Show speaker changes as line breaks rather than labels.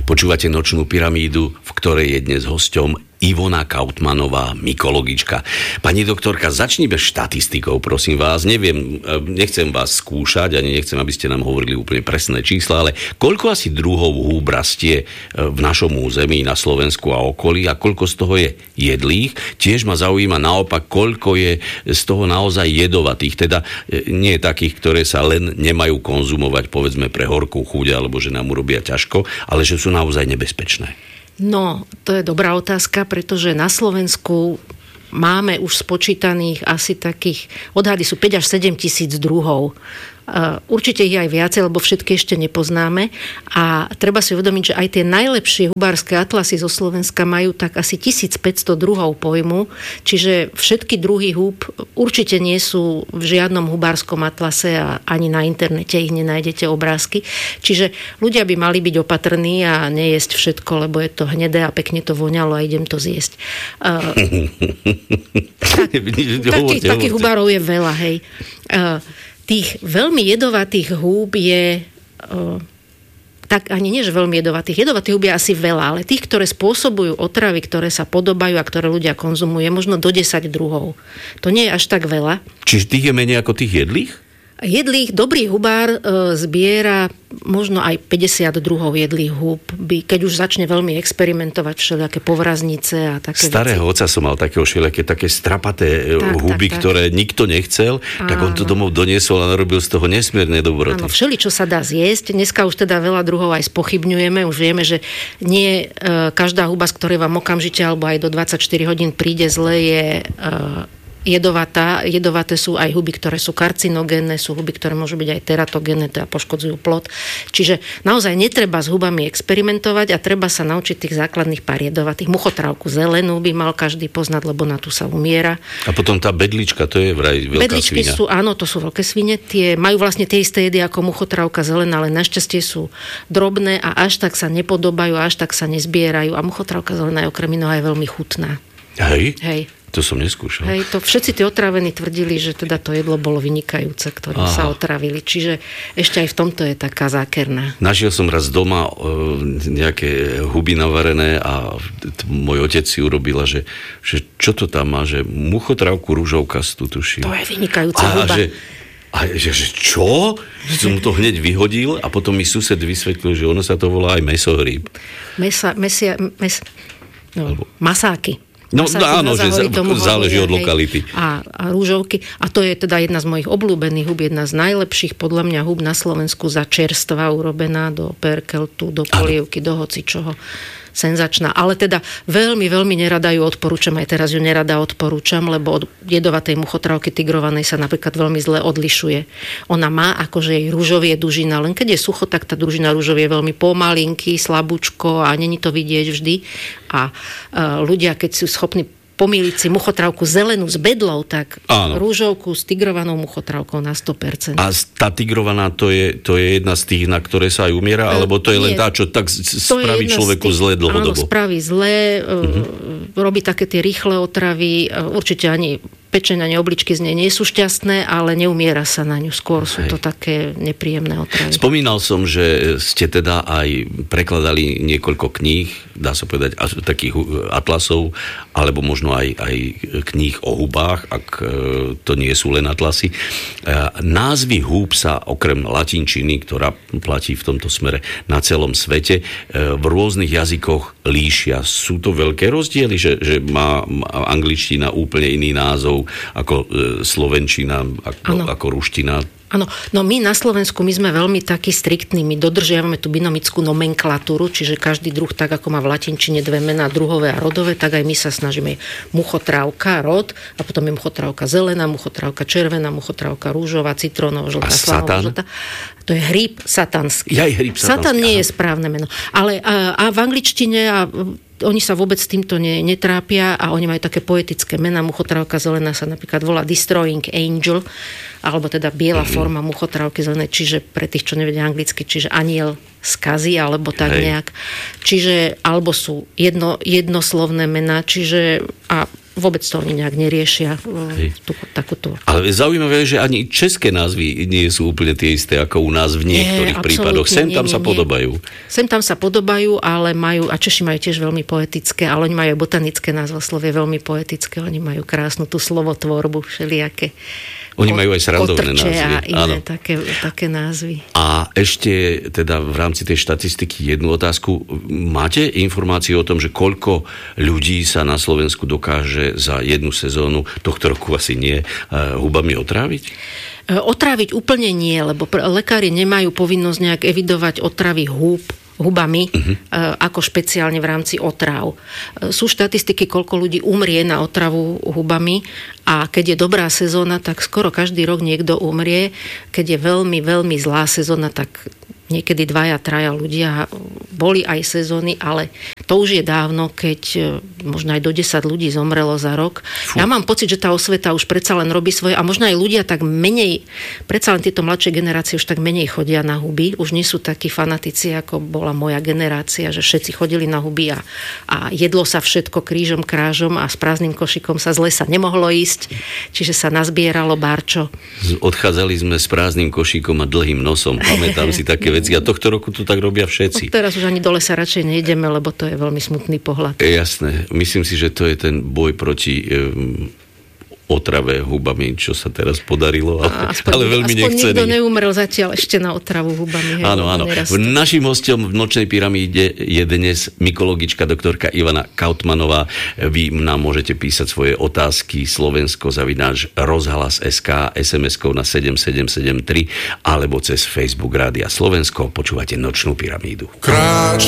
Počúvate Nočnú pyramídu, v ktorej je dnes hosťom Ivona Kautmanová, mykologička. Pani doktorka, začnime štatistikou, prosím vás. Neviem, nechcem vás skúšať, ani nechcem, aby ste nám hovorili úplne presné čísla, ale koľko asi druhov húb rastie v našom území, na Slovensku a okolí, a koľko z toho je jedlých? Tiež ma zaujíma naopak, koľko je z toho naozaj jedovatých, teda nie takých, ktoré sa len nemajú konzumovať, povedzme, pre horkú chuť, alebo že nám urobia ťažko, ale že sú naozaj nebezpečné.
No, to je dobrá otázka, pretože na Slovensku máme už spočítaných asi takých, odhady sú 5 až 7 tisíc druhov. Určite ich aj viacej, lebo všetky ešte nepoznáme. A treba si uvedomiť, že aj tie najlepšie hubárske atlasy zo Slovenska majú tak asi 1500 druhov pojmu. Čiže všetky druhy húb určite nie sú v žiadnom hubárskom atlase a ani na internete ich nenájdete obrázky. Čiže ľudia by mali byť opatrní a nejesť všetko, lebo je to hnedé a pekne to voňalo a idem to zjesť. Takých hubárov je veľa, hej. Tých veľmi jedovatých húb je, tak ani nie, že veľmi jedovatých. Jedovatých húb je asi veľa, ale tých, ktoré spôsobujú otravy, ktoré sa podobajú a ktoré ľudia konzumujú, je možno do 10 druhov. To nie je až tak veľa.
Čiže tých je menej ako tých jedlých?
Jedlých, dobrý hubár zbiera možno aj 50 druhov jedlých húb, keď už začne veľmi experimentovať všelijaké povraznice a také
Starého
veci.
oca som mal takého všelijaké také strapaté huby,
tak.
ktoré nikto nechcel, tak on to domov doniesol a narobil z toho nesmierne dobroty.
Áno, všeličo sa dá zjesť. Dneska už teda veľa druhov aj spochybňujeme. Už vieme, že nie každá huba, z ktorej vám okamžite alebo aj do 24 hodín príde zle, je jedovatá. Jedovaté sú aj huby, ktoré sú karcinogénne, sú huby, ktoré môžu byť aj teratogénne, teda poškodzujú plod. Čiže naozaj netreba s hubami experimentovať a treba sa naučiť tých základných pár jedovatých. Muchotrávku zelenú by mal každý poznať, lebo na tú sa umiera.
A potom tá bedlička, to je vraj veľká
Bedličky
sviňa.
sú, áno, to sú veľké svine. Tie majú vlastne tie isté jedy ako muchotrávka zelená, ale našťastie sú drobné a až tak sa nepodobajú, až tak sa nezbierajú. A muchotrávka zelená je okrem iného aj veľmi chutná.
Hej. To som neskúšal.
Hej, to všetci tí otravení tvrdili, že teda to jedlo bolo vynikajúce, ktorým sa otravili. Čiže ešte aj v tomto je taká zákerná.
Našiel som raz doma nejaké huby navarené a môj otec si urobila, že čo to tam má, že muchotrávku ružovkastú tuším.
To je vynikajúca huba.
A že čo? Som to hneď vyhodil a potom mi sused vysvetlil, že ono sa to volá aj mäsohríb.
Masáky.
No áno, že záleží od lokality.
A rúžovky. A to je teda jedna z mojich obľúbených húb, jedna z najlepších podľa mňa húb na Slovensku za čerstva urobená do perkeltu, do polievky, do hocičoho. Senzačná. Ale teda veľmi, veľmi nerada ju odporúčam. Aj teraz ju nerada odporúčam, lebo od jedovatej muchotrávky tigrovanej sa napríklad veľmi zle odlišuje. Ona má akože jej ružovie dužina, len keď je sucho, tak tá dužina ružovie je veľmi pomalinký, slabúčko a není to vidieť vždy. A ľudia, keď sú schopní pomýliť si muchotrávku zelenú s bedlou, tak rúžovku s tigrovanou muchotrávkou na 100%.
A tá tigrovaná, to je jedna z tých, na ktoré sa aj umiera? Alebo to je len tá, čo tak spraví človeku zle dlhodobo?
Áno, spraví zle, robí také tie rýchle otravy, určite ani pečeň ani obličky z nej nie sú šťastné, ale neumiera sa na ňu. Skôr sú to také nepríjemné otravy. Spomínal
som, že ste teda aj prekladali niekoľko kníh, dá sa povedať, takých atlasov, alebo možno aj kníh o hubách, ak to nie sú len atlasy. Názvy húb sa okrem latinčiny, ktorá platí v tomto smere na celom svete, v rôznych jazykoch líšia. Sú to veľké rozdiely, že má angličtina úplne iný názov ako slovenčina, ako ruština?
Áno, no my na Slovensku, my sme veľmi takí striktní, my dodržiavame tú binomickú nomenklatúru, čiže každý druh, tak ako má v latinčine dve mená, druhové a rodové, tak aj my sa snažíme muchotrávka, rod, a potom je muchotrávka zelená, muchotrávka červená, muchotrávka rúžová, citrónová, žltá, slámová, žltá. To je hríb satanský. Satan nie je správne meno. Ale a v angličtine oni sa vôbec s týmto netrápia a oni majú také poetické mená. Muchotrávka zelená sa napríklad volá Destroying Angel, alebo teda biela forma muchotrávky zelenej, čiže pre tých, čo nevedia anglicky, čiže aniel skazy, alebo tak nejak. Čiže, alebo sú jednoslovné mená, čiže a vôbec to oni nejak neriešia. Takúto.
Ale zaujímavé je, že ani české názvy nie sú úplne tie isté ako u nás v niektorých prípadoch. Sem tam sa podobajú.
Sem tam sa podobajú, ale majú, a Češi majú tiež veľmi poetické, ale oni majú aj botanické názvoslovie veľmi poetické. Oni majú krásnu tú slovotvorbu všelijaké.
Oni majú aj srandovné názvy.
A iné také názvy.
A ešte teda v rámci tej štatistiky jednu otázku. Máte informáciu o tom, že koľko ľudí sa na Slovensku dokáže za jednu sezónu, tohto roku asi nie, hubami otráviť?
Otráviť úplne nie, lebo lekári nemajú povinnosť nejak evidovať otravy hubami, ako špeciálne v rámci otráv. Sú štatistiky, koľko ľudí umrie na otravu hubami a keď je dobrá sezóna, tak skoro každý rok niekto umrie. Keď je veľmi, veľmi zlá sezóna, tak niekedy 2-3 ľudia boli aj sezóny, ale to už je dávno, keď možno aj do 10 ľudí zomrelo za rok. Ja mám pocit, že tá osveta už predsa len robí svoje a možno aj ľudia tak menej, predsa len tieto mladšie generácie už tak menej chodia na huby. Už nie sú takí fanatici, ako bola moja generácia, že všetci chodili na huby a jedlo sa všetko krížom, krážom a s prázdnym košikom sa z lesa nemohlo ísť, čiže sa nazbieralo barčo.
Odchádzali sme s prázdnym košíkom a dlhým nosom. Pamätám si také veci a tohto roku to tak robia všetci.
Teraz už ani do lesa radšej nejdeme, lebo to je veľmi smutný pohľad.
Jasné. Myslím si, že to je ten boj proti otrave hubami, čo sa teraz podarilo, ale veľmi nechcený.
Aspoň nikto neumrel zatiaľ ešte na otravu hubami.
Áno. Naším hosťom v Nočnej pyramíde je dnes mykologička doktorka Ivana Kautmanová. Vy nám môžete písať svoje otázky slovensko@rozhlas.sk, SMS-kou na 7773 alebo cez Facebook Rádia Slovensko. Počúvate Nočnú pyramídu.